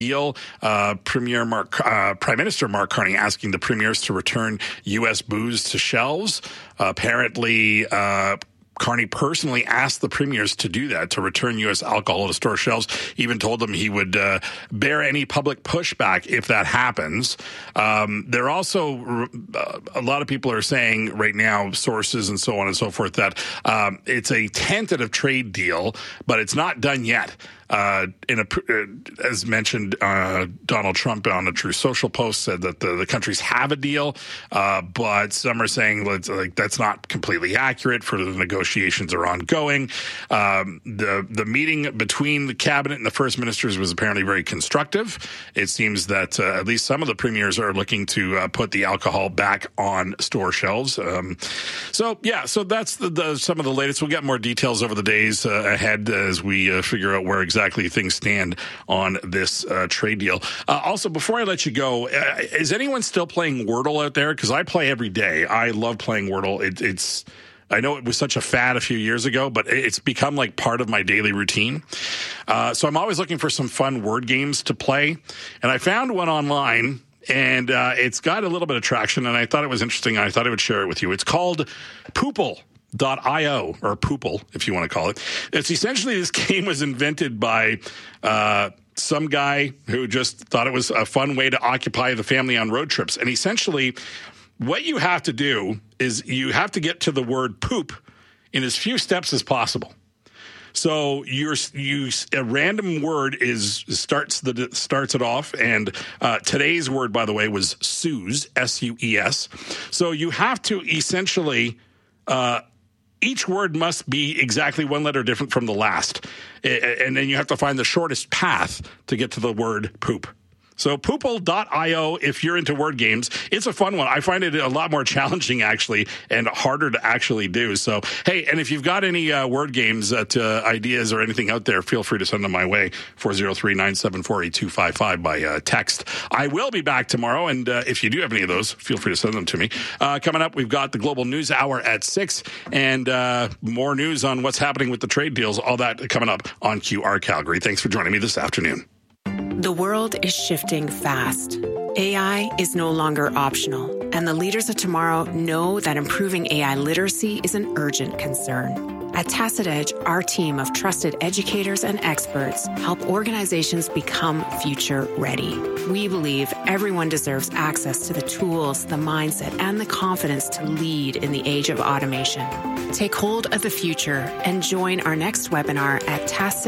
deal. Prime Minister Mark Carney asking the premiers to return U.S. booze to shelves. Apparently, Carney personally asked the premiers to do that, to return U.S. alcohol to store shelves, even told them he would bear any public pushback if that happens. There are also a lot of people are saying right now, sources and so on and so forth, that it's a tentative trade deal, but it's not done yet. As mentioned, Donald Trump on a Truth Social post said that the countries have a deal, but some are saying that's not completely accurate. For the negotiations are ongoing. The meeting between the cabinet and the first ministers was apparently very constructive. It seems that at least some of the premiers are looking to put the alcohol back on store shelves. So that's some of the latest. We'll get more details over the days ahead as we figure out where exactly things stand on this trade deal. Also, before I let you go, is anyone still playing Wordle out there? Because I play every day. I love playing Wordle. I know it was such a fad a few years ago, but it's become like part of my daily routine. So I'm always looking for some fun word games to play. And I found one online, and it's got a little bit of traction, and I thought it was interesting. I thought I would share it with you. It's called Poople.io, or Poople, if you want to call it. It's essentially, this game was invented by some guy who just thought it was a fun way to occupy the family on road trips. And essentially, what you have to do is you have to get to the word poop in as few steps as possible. So a random word starts it off, and today's word, by the way, was Sues, S-U-E-S. So you have to essentially each word must be exactly one letter different from the last. And then you have to find the shortest path to get to the word poop. So Poople.io, if you're into word games, it's a fun one. I find it a lot more challenging, actually, and harder to actually do. So, hey, and if you've got any word games, ideas or anything out there, feel free to send them my way, 403-974-8255 by text. I will be back tomorrow, and if you do have any of those, feel free to send them to me. Coming up, we've got the Global News Hour at 6, and more news on what's happening with the trade deals, all that coming up on QR Calgary. Thanks for joining me this afternoon. The world is shifting fast. AI is no longer optional, and the leaders of tomorrow know that improving AI literacy is an urgent concern. At Tacit Edge, our team of trusted educators and experts help organizations become future ready. We believe everyone deserves access to the tools, the mindset, and the confidence to lead in the age of automation. Take hold of the future and join our next webinar at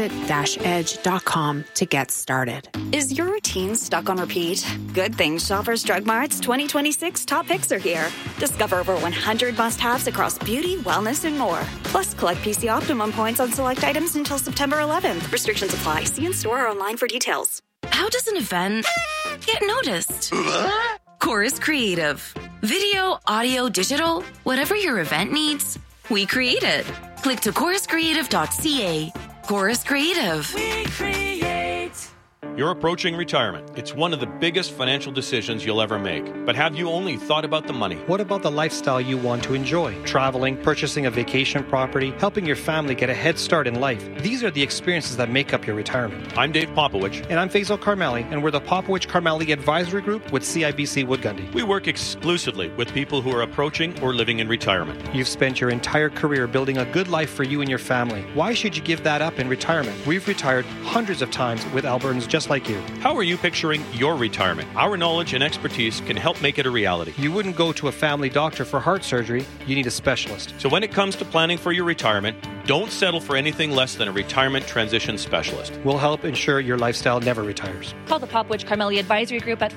tacit-edge.com to get started. Is your routine stuck on repeat? Good things Shoppers Drug Mart's 2026 top picks are here. Discover over 100 must-haves across beauty, wellness, and more. Plus, collect PC Optimum points on select items until September 11th. Restrictions apply. See in store or online for details. How does an event get noticed? Chorus Creative. Video, audio, digital, whatever your event needs, we create it. Click to choruscreative.ca. Chorus Creative. We create. You're approaching retirement. It's one of the biggest financial decisions you'll ever make. But have you only thought about the money? What about the lifestyle you want to enjoy? Traveling, purchasing a vacation property, helping your family get a head start in life. These are the experiences that make up your retirement. I'm Dave Popowich. And I'm Faisal Karmali, and we're the Popowich Karmali Advisory Group with CIBC Wood Gundy. We work exclusively with people who are approaching or living in retirement. You've spent your entire career building a good life for you and your family. Why should you give that up in retirement? We've retired hundreds of times with Albertans just like you. How are you picturing your retirement? Our knowledge and expertise can help make it a reality. You wouldn't go to a family doctor for heart surgery. You need a specialist. So when it comes to planning for your retirement, don't settle for anything less than a retirement transition specialist. We'll help ensure your lifestyle never retires. Call the Popowich Karmali Advisory Group at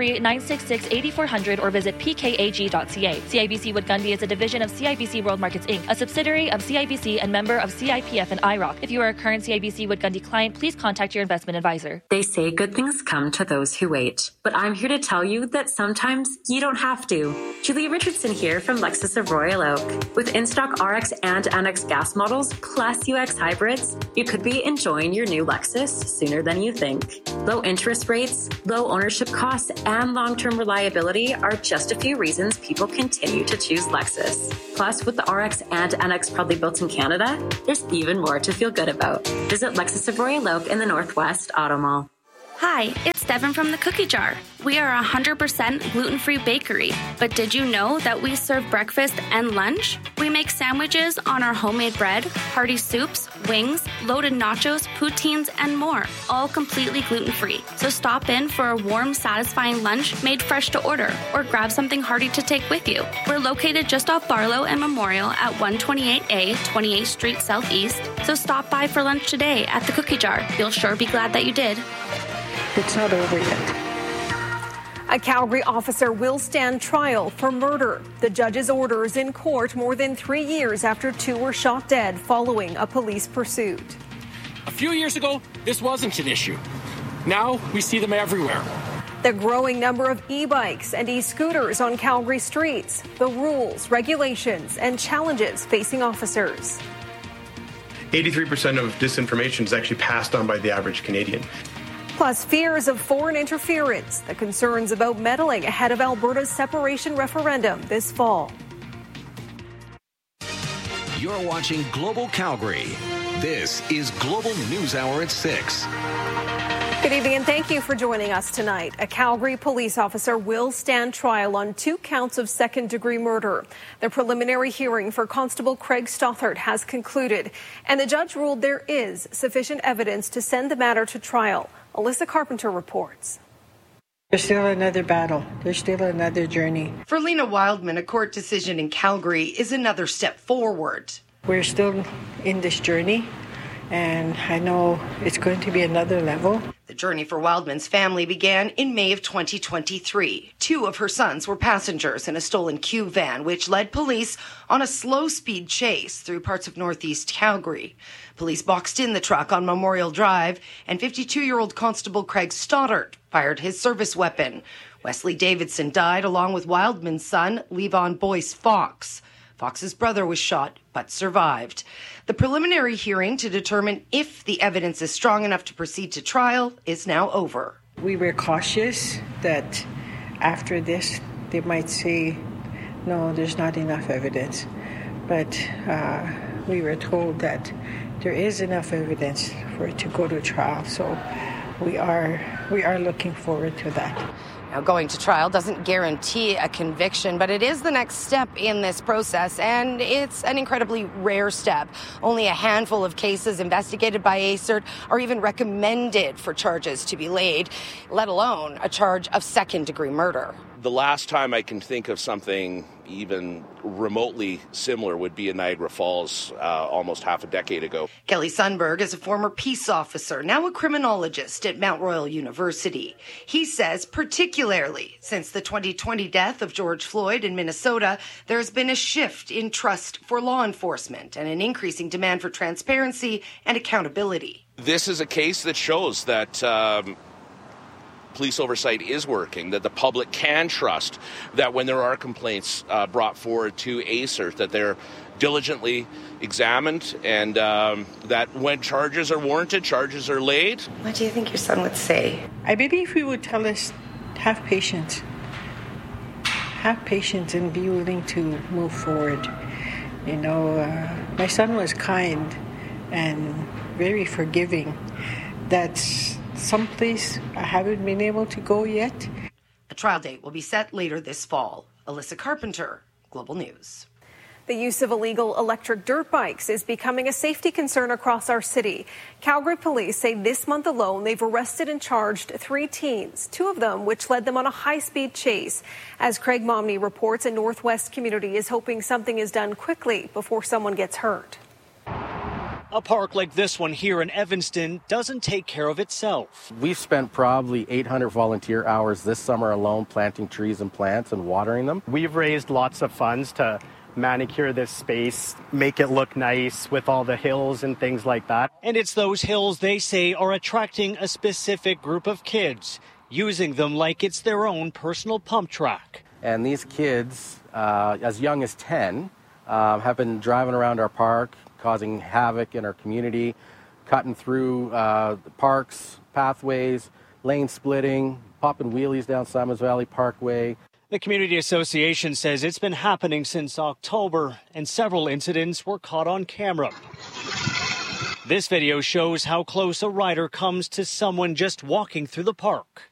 403-966-8400 or visit pkag.ca. CIBC Wood Gundy is a division of CIBC World Markets Inc., a subsidiary of CIBC and member of CIPF and IROC. If you are a current CIBC Wood Gundy client, please contact your investment advisor. They say good things come to those who wait, but I'm here to tell you that sometimes you don't have to. Julia Richardson here from Lexus of Royal Oak. With in-stock RX and NX gas models plus UX hybrids, you could be enjoying your new Lexus sooner than you think. Low interest rates, low ownership costs, and long-term reliability are just a few reasons people continue to choose Lexus. Plus, with the RX and NX proudly built in Canada, there's even more to feel good about. Visit Lexus of Royal Oak in the Northwest Auto Mall. Hi, it's Devin from the Cookie Jar. We are a 100% gluten-free bakery, but did you know that we serve breakfast and lunch? We make sandwiches on our homemade bread, hearty soups, wings, loaded nachos, poutines, and more, all completely gluten-free. So stop in for a warm, satisfying lunch made fresh to order, or grab something hearty to take with you. We're located just off Barlow and Memorial at 128A, 28th Street Southeast, so stop by for lunch today at the Cookie Jar. You'll sure be glad that you did. It's not over yet. A Calgary officer will stand trial for murder. The judge's orders in court more than 3 years after 2 were shot dead following a police pursuit. A few years ago, this wasn't an issue. Now we see them everywhere. The growing number of e-bikes and e-scooters on Calgary streets, the rules, regulations, and challenges facing officers. 83% of disinformation is actually passed on by the average Canadian. Plus, fears of foreign interference, the concerns about meddling ahead of Alberta's separation referendum this fall. You're watching Global Calgary. This is Global News Hour at 6. Good evening and thank you for joining us tonight. A Calgary police officer will stand trial on 2 counts of second-degree murder. The preliminary hearing for Constable Craig Stothart has concluded, and the judge ruled there is sufficient evidence to send the matter to trial. Alyssa Carpenter reports. There's still another battle. There's still another journey. For Lena Wildman, a court decision in Calgary is another step forward. We're still in this journey, and I know it's going to be another level. The journey for Wildman's family began in May of 2023. 2 of her sons were passengers in a stolen Q van, which led police on a slow-speed chase through parts of northeast Calgary. Police boxed in the truck on Memorial Drive, and 52-year-old Constable Craig Stoddart fired his service weapon. Wesley Davidson died along with Wildman's son, Levon Boyce Fox. Fox's brother was shot but survived. The preliminary hearing to determine if the evidence is strong enough to proceed to trial is now over. We were cautious that after this they might say, no, there's not enough evidence. But we were told that there is enough evidence for it to go to trial. So we are looking forward to that. Now, going to trial doesn't guarantee a conviction, but it is the next step in this process, and it's an incredibly rare step. Only a handful of cases investigated by ACERT are even recommended for charges to be laid, let alone a charge of second-degree murder. The last time I can think of something even remotely similar would be in Niagara Falls almost half a decade ago. Kelly Sundberg is a former peace officer, now a criminologist at Mount Royal University. He says particularly since the 2020 death of George Floyd in Minnesota, there's been a shift in trust for law enforcement and an increasing demand for transparency and accountability. This is a case that shows that police oversight is working, that the public can trust that when there are complaints brought forward to ACERT, that they're diligently examined, and that when charges are warranted, charges are laid. What do you think your son would say? I believe he would tell us, have patience. Have patience and be willing to move forward. You know, my son was kind and very forgiving. That's someplace I haven't been able to go yet. A trial date will be set later this fall. Alyssa Carpenter, Global News. The use of illegal electric dirt bikes is becoming a safety concern across our city. Calgary police say this month alone they've arrested and charged 3 teens, 2 of them which led them on a high-speed chase. As Craig Momney reports, a Northwest community is hoping something is done quickly before someone gets hurt. A park like this one here in Evanston doesn't take care of itself. We've spent probably 800 volunteer hours this summer alone planting trees and plants and watering them. We've raised lots of funds to manicure this space, make it look nice with all the hills and things like that. And it's those hills they say are attracting a specific group of kids, using them like it's their own personal pump track. And these kids, as young as 10, have been driving around our park, causing havoc in our community, cutting through parks, pathways, lane splitting, popping wheelies down Simons Valley Parkway. The Community Association says it's been happening since October, and several incidents were caught on camera. This video shows how close a rider comes to someone just walking through the park.